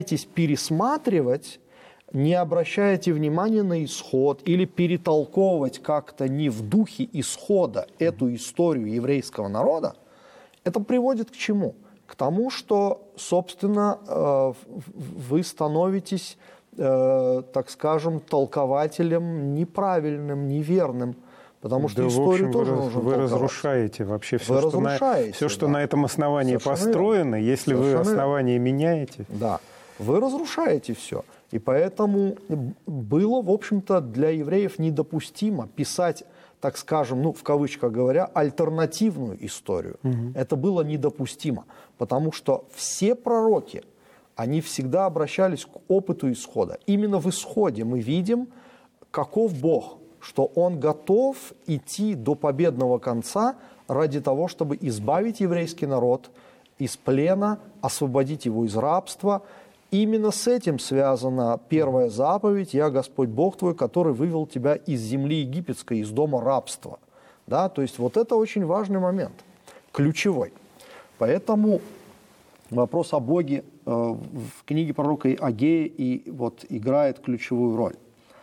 пересматривать, не обращаете внимания на исход или перетолковывать как-то не в духе исхода эту историю еврейского народа, это приводит к чему? К тому, что, собственно, вы становитесь, так скажем, толкователем неправильным, неверным. Потому что историю тоже нужно толковать. Вы разрушаете вообще все, что на этом основании построено, если вы основание меняете. Да, вы разрушаете все. И поэтому было, в общем-то, для евреев недопустимо писать, так скажем, ну, в кавычках говоря, альтернативную историю. Это было недопустимо, потому что все пророки, они всегда обращались к опыту исхода. Именно в исходе мы видим, каков Бог, что Он готов идти до победного конца ради того, чтобы избавить еврейский народ из плена, освободить его из рабства. Именно с этим связана первая заповедь: «Я Господь Бог твой, который вывел тебя из земли египетской, из дома рабства». Да? То есть вот это очень важный момент, ключевой. Поэтому вопрос о Боге в книге пророка Агея и вот играет ключевую роль.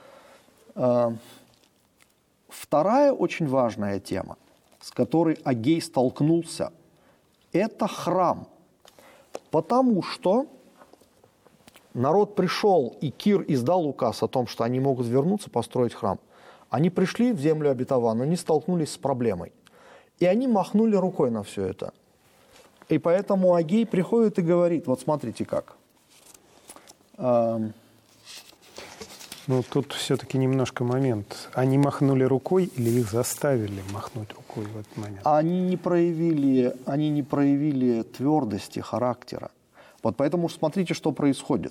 Вторая очень важная тема, с которой Агей столкнулся, это храм. Потому что народ пришел, и Кир издал указ о том, что они могут вернуться, построить храм. Они пришли в землю обетованную, они столкнулись с проблемой. И они махнули рукой на все это. И поэтому Агей приходит и говорит: вот смотрите как. Ну, тут все-таки немножко момент. Они махнули рукой или их заставили махнуть рукой в этот момент? Они не проявили твердости характера. Вот поэтому смотрите, что происходит.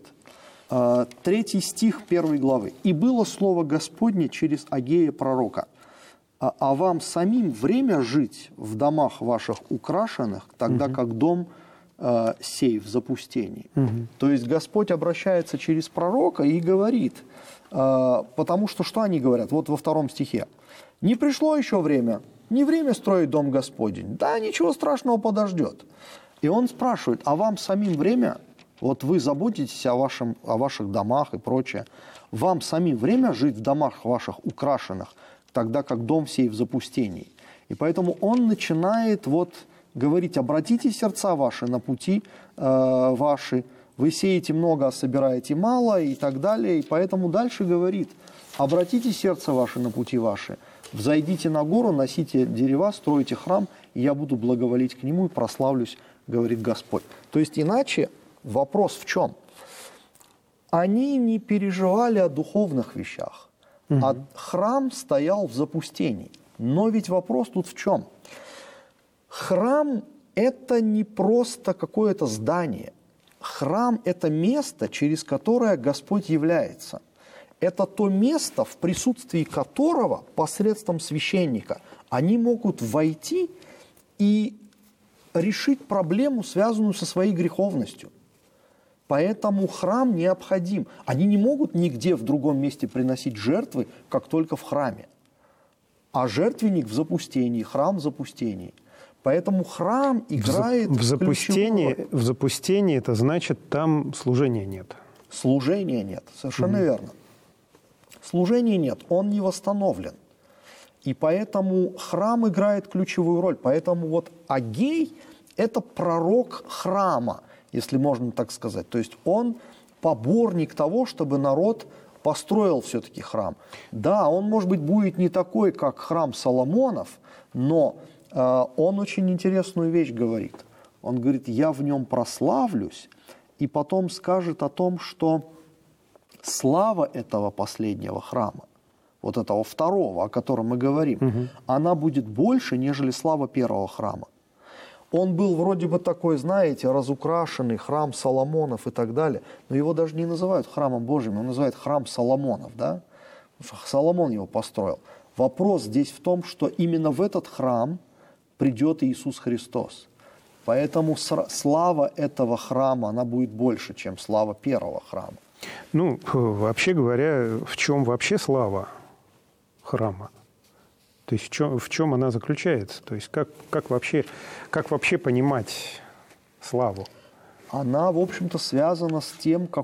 3 стих 1 главы. «И было слово Господне через Агея пророка: а вам самим время жить в домах ваших украшенных, тогда как дом сей в запустении». То есть Господь обращается через пророка и говорит, потому что они говорят? Вот во 2 стихе. «Не пришло еще время, не время строить дом Господень. Да, ничего страшного, подождет». И он спрашивает: а вам самим время? Вот вы заботитесь о ваших домах и прочее. Вам самим время жить в домах ваших украшенных, тогда как дом сей в запустении? И поэтому он начинает вот говорить: обратите сердца ваши на пути ваши, вы сеете много, а собираете мало, и так далее. И поэтому дальше говорит: обратите сердце ваше на пути ваши, взойдите на гору, носите дерева, стройте храм, и я буду благоволить к нему и прославлюсь, говорит Господь. То есть иначе вопрос в чем? Они не переживали о духовных вещах, а храм стоял в запустении. Но ведь вопрос тут в чем? Храм – это не просто какое-то здание. Храм – это место, через которое Господь является. Это то место, в присутствии которого посредством священника они могут войти и решить проблему, связанную со своей греховностью. Поэтому храм необходим. Они не могут нигде в другом месте приносить жертвы, как только в храме. А жертвенник в запустении, храм в запустении. Поэтому храм играет ключевую роль. В запустении это значит, там служения нет. Служения нет, совершенно верно. Служения нет, он не восстановлен. И поэтому храм играет ключевую роль. Поэтому вот Агей – это пророк храма, если можно так сказать. То есть он поборник того, чтобы народ построил все-таки храм. Да, он, может быть, будет не такой, как храм Соломонов, но он очень интересную вещь говорит. Он говорит: я в нем прославлюсь, и потом скажет о том, что слава этого последнего храма, вот этого второго, о котором мы говорим, она будет больше, нежели слава первого храма. Он был вроде бы такой, знаете, разукрашенный, храм Соломонов и так далее, но его даже не называют храмом Божьим, его называют храм Соломонов, да? Соломон его построил. Вопрос здесь в том, что именно в этот храм придет Иисус Христос. Поэтому слава этого храма, она будет больше, чем слава первого храма. Ну, вообще говоря, в чем вообще слава храма? То есть в чем она заключается? То есть как вообще понимать славу? Она, в общем-то, связана с тем, как